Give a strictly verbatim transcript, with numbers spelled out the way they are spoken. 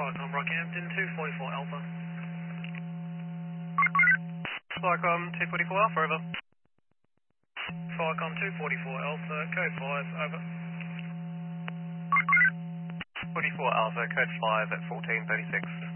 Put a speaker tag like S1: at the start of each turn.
S1: Flycom Rockhampton two forty-four Alpha.
S2: Flycom two forty-four Alpha, over.
S1: Flycom two forty-four Alpha, code five, over.
S2: forty-four Alpha, code five at fourteen thirty-six.